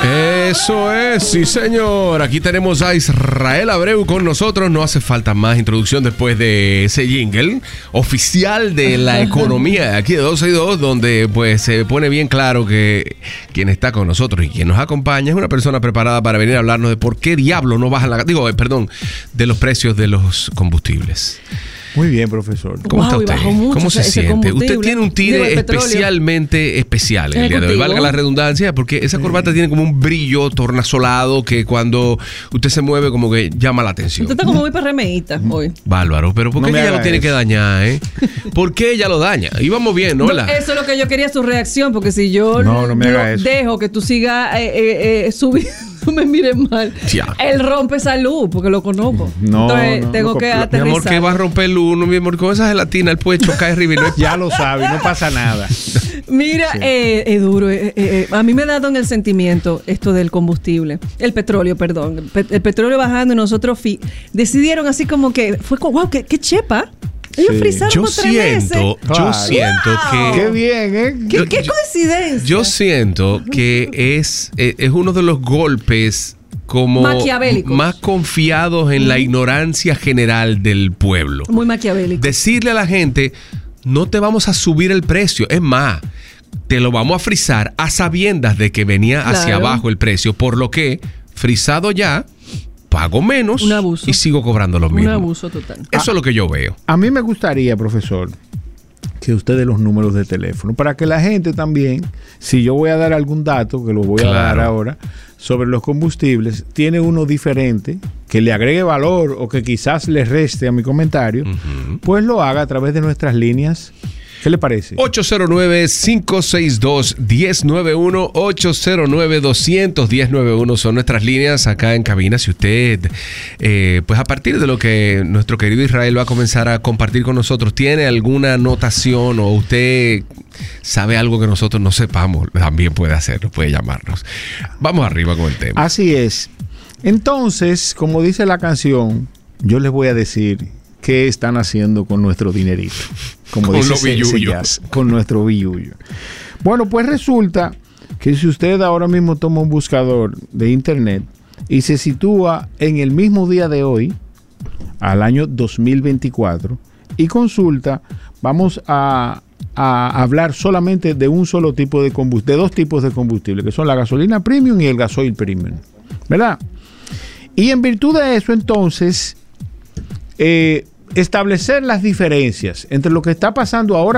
Eso es, sí señor. Aquí tenemos a Israel Abreu con nosotros. No hace falta más introducción después de ese jingle oficial de la economía de aquí de 12 y 2, donde pues se pone bien claro que quien está con nosotros y quien nos acompaña es una persona preparada para venir a hablarnos de por qué diablo no bajan de los precios de los combustibles. Muy bien, profesor. ¿Cómo está usted? ¿Cómo se siente? Usted tiene un tire especialmente especial el día de hoy, valga la redundancia, porque esa corbata tiene como un brillo tornasolado que cuando usted se mueve como que llama la atención. Usted está como muy perremeísta hoy. Bárbaro, pero ¿por qué ella lo tiene que dañar, ¿Por qué ella lo daña? Íbamos bien, ¿no? Eso es lo que yo quería, su reacción, porque si yo dejo que tú sigas subiendo, me mires mal. Ya. Él rompe salud, porque lo conozco. Entonces tengo que aterrizar. Mi amor, ¿qué va a romper el uno? Mi amor, con esa gelatina él puede chocar arriba y no es... Ya lo sabe, no pasa nada. Mira, es duro. A mí me ha dado en el sentimiento esto del combustible. El petróleo, perdón. El petróleo bajando y nosotros decidieron así como que fue como, wow, qué chepa. Ellos frizaron por 3 meses. Yo siento que... Qué bien, ¿Qué coincidencia? Yo siento que es uno de los golpes como más confiados en la ignorancia general del pueblo. Muy maquiavélico. Decirle a la gente, no te vamos a subir el precio. Es más, te lo vamos a frizar a sabiendas de que venía hacia abajo el precio. Por lo que, frizado ya... pago menos y sigo cobrando lo mismo. Un abuso total. Eso es lo que yo veo. A mí me gustaría, profesor, que usted dé los números de teléfono para que la gente también, si yo voy a dar algún dato, que lo voy a dar ahora, sobre los combustibles, tiene uno diferente, que le agregue valor o que quizás le reste a mi comentario, pues lo haga a través de nuestras líneas. ¿Qué le parece? 809-562-1091, 809-200-1091 son nuestras líneas acá en cabina. Si usted, pues a partir de lo que nuestro querido Israel va a comenzar a compartir con nosotros, tiene alguna anotación o usted sabe algo que nosotros no sepamos, también puede hacerlo, puede llamarnos. Vamos arriba con el tema. Así es. Entonces, como dice la canción, yo les voy a decir qué están haciendo con nuestro dinerito. Como con dice los billullos. Con nuestro billullo. Bueno, pues resulta que si usted ahora mismo toma un buscador de internet y se sitúa en el mismo día de hoy, al año 2024, y consulta, vamos a hablar solamente de un solo tipo de combustible, de 2 tipos de combustible, que son la gasolina premium y el gasoil premium, ¿verdad? Y en virtud de eso, entonces, establecer las diferencias entre lo que está pasando ahora